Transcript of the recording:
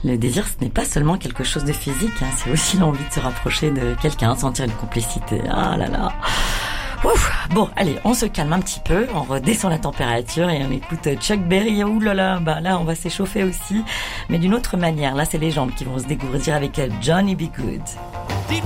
Le désir, ce n'est pas seulement quelque chose de physique, hein, c'est aussi l'envie de se rapprocher de quelqu'un, sentir une complicité. Ah là là. Ouf. Bon, allez, on se calme un petit peu, on redescend la température et on écoute Chuck Berry. Ouh là là, bah là on va s'échauffer aussi, mais d'une autre manière. Là, c'est les jambes qui vont se dégourdir avec Johnny B. Good.